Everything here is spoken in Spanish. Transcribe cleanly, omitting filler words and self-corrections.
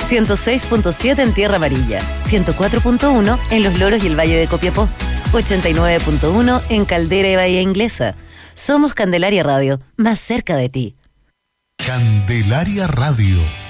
106.7 en Tierra Amarilla, 104.1 en Los Loros y el Valle de Copiapó, 89.1 en Caldera y Bahía Inglesa. Somos Candelaria Radio, más cerca de ti. Candelaria Radio.